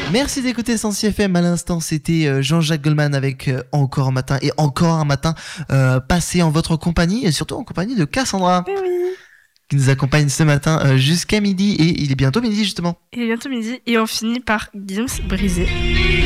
Merci d'écouter Sensi FM. À l'instant, c'était Jean-Jacques Goldman avec Encore un matin et encore un matin passé en votre compagnie et surtout en compagnie de Cassandra Oui. qui nous accompagne ce matin jusqu'à midi et il est bientôt midi justement. Il est bientôt midi et on finit par Gims brisé.